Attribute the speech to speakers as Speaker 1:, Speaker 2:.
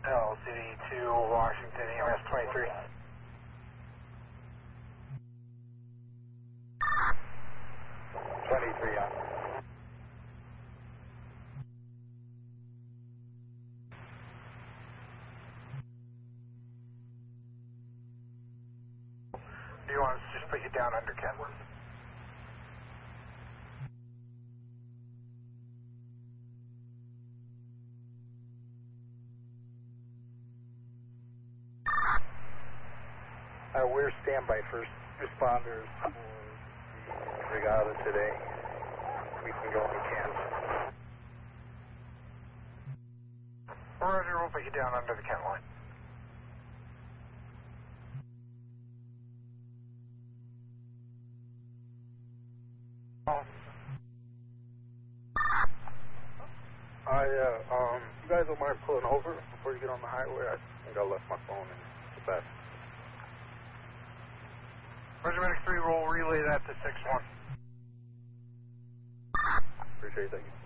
Speaker 1: LCD 2 Washington EMS 23. Do you want us to just put you down under Kenworth?
Speaker 2: We're standby first responders for the regatta today. We can go if we can.
Speaker 1: Roger, we'll put you down under the Kent line.
Speaker 2: You guys don't mind pulling over before you get on the highway? I think I left my phone in the back.
Speaker 1: Roger, Medic 3, we'll relay that to 6-1.
Speaker 2: Appreciate it, thank you.